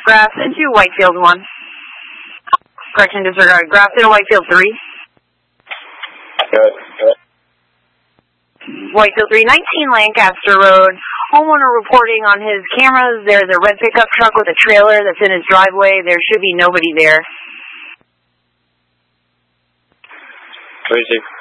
Grafton to Whitefield 1. Correction disregard. Grafton to Whitefield 3. Good. Whitefield 3, 19 Lancaster Road. Homeowner reporting on his cameras. There's a red pickup truck with a trailer that's in his driveway. There should be nobody there. Where is he?